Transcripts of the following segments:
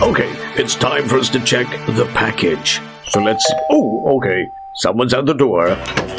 Okay, it's time for us to check the package. So let's... Oh, okay. Someone's at the door.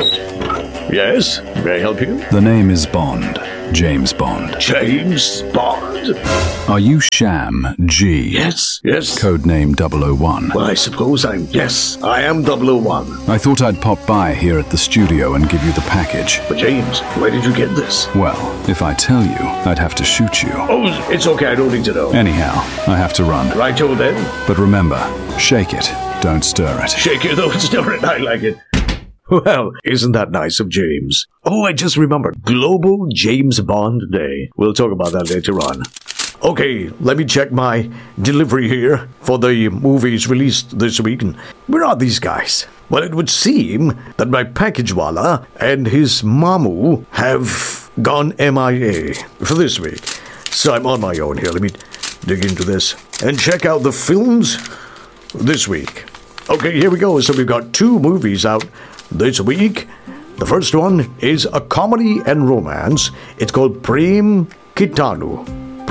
Yes, may I help you? The name is Bond. James Bond. James Bond? Are you Sham G? Yes. Codename 001. Well, I suppose yes, I am 001. I thought I'd pop by here at the studio and give you the package. But James, where did you get this? Well, if I tell you, I'd have to shoot you. Oh, it's okay, I don't need to know. Anyhow, I have to run. Righto then. But remember, shake it, don't stir it. Shake it, don't stir it, I like it. Well, isn't that nice of James? Oh, I just remembered. Global James Bond Day. We'll talk about that later on. Okay, let me check my delivery here for the movies released this week. And where are these guys? Well, it would seem that my packagewala and his mamu have gone MIA for this week. So I'm on my own here. Let me dig into this and check out the films this week. Okay, here we go. So we've got 2 movies out this week. The first one is a comedy and romance. It's called Prem Kitanu,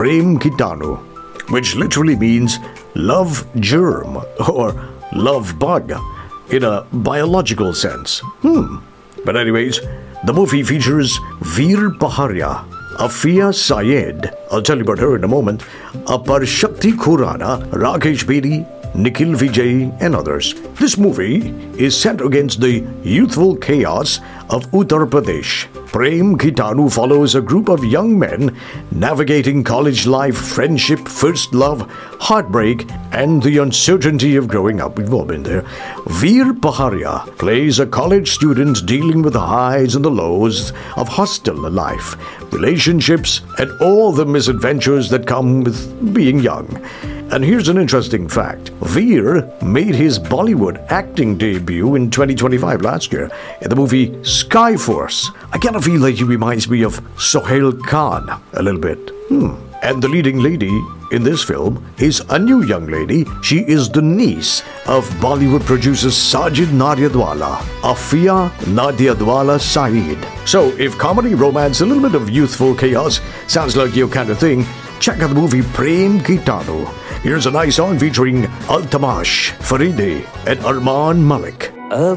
which literally means love germ or love bug in a biological sense. But anyways, the movie features Veer Paharia, Afia Syed, I'll tell you about her in a moment, Apar Shakti Khurana, Rakesh Bedi, Nikhil Vijay, and others. This movie is set against the youthful chaos of Uttar Pradesh. Prem Kitanu follows a group of young men navigating college life, friendship, first love, heartbreak, and the uncertainty of growing up. We've all been there. Veer Paharia plays a college student dealing with the highs and the lows of hostel life, relationships, and all the misadventures that come with being young. And here's an interesting fact. Veer made his Bollywood acting debut in 2025 last year in the movie Skyforce. I kind of feel like he reminds me of Sohail Khan a little bit. And the leading lady in this film is a new young lady. She is the niece of Bollywood producer Sajid Nadiadwala, Afia Nadiadwala Saeed. So if comedy, romance, a little bit of youthful chaos sounds like your kind of thing, check out the movie Prem Kitanu. Here's a nice song featuring Altamash, Faride, and Arman Malik.